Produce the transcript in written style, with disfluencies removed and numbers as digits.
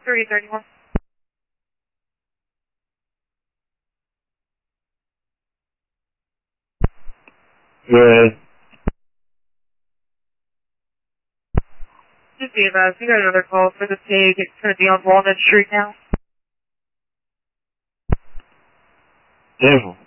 331. Good. Just be advised, we got another call for the pig. It's going to be on Walnut Street now. Devil.